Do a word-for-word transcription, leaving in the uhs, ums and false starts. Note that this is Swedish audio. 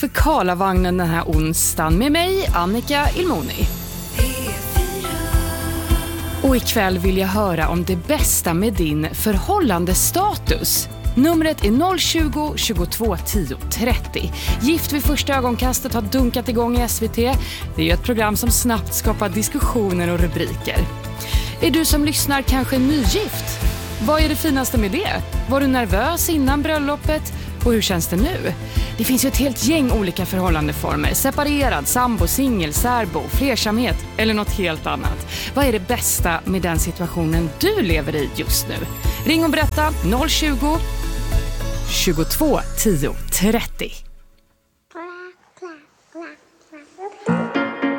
För Karlavagnen den här onsdagen med mig, Annika Ilmoni. Och ikväll vill jag höra om det bästa med din förhållandestatus. Numret är noll tjugo, tjugotvå, tio, trettio. Gift vid första ögonkastet har dunkat igång i S V T. Det är ju ett program som snabbt skapar diskussioner och rubriker. Är du som lyssnar kanske nygift? Vad är det finaste med det? Var du nervös innan bröllopet? Och hur känns det nu? Det finns ju ett helt gäng olika förhållandeformer. Separerad, sambo, singel, särbo, flersamhet eller något helt annat. Vad är det bästa med den situationen du lever i just nu? Ring och berätta noll tjugo, tjugotvå, tio, trettio.